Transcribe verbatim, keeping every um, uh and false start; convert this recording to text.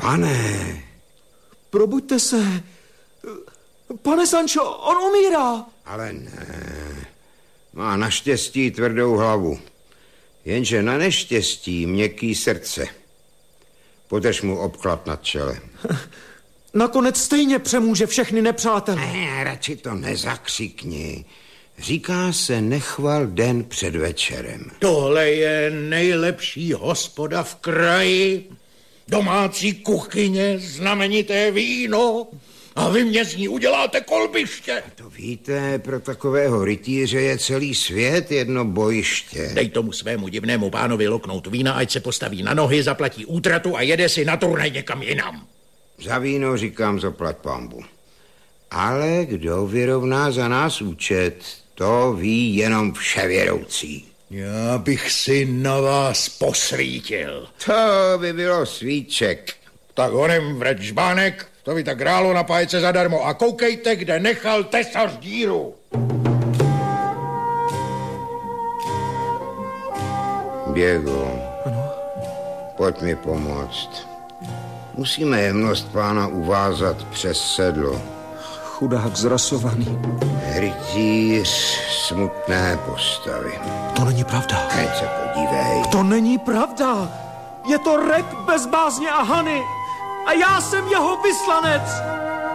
Pane. Probuďte se. Pane Sancho, on umírá. Ale ne. Má naštěstí tvrdou hlavu. Jenže na neštěstí měkký srdce. Podrž mu obklad nad čelem. Nakonec stejně přemůže všechny nepřátele. Ne, radši to nezakřikni. Říká se nechval den před večerem. Tohle je nejlepší hospoda v kraji. Domácí kuchyně, znamenité víno. A vy mě z ní uděláte kolbiště. To víte, pro takového rytíře je celý svět jedno bojiště. Dej tomu svému divnému pánovi loknout vína, ať se postaví na nohy, zaplatí útratu a jede si na turnaj někam jinam. Za víno říkám zaplať pambu. Ale kdo vyrovná za nás účet, to ví jenom vševědoucí. Já bych si na vás posvítil. To by bylo svíček. Tak honem vrať žbánek, to by tak hrálo na pájce zadarmo. A koukejte, kde nechal tesař díru. Diego, ano? Pojď mi pomoct. Musíme jemnost pána uvázat přes sedlo. Chudák zrasovaný. Rytíř smutné postavy. To není pravda. Teď se podívej. To není pravda. Je to Rek bez bázně a hany. A já jsem jeho vyslanec.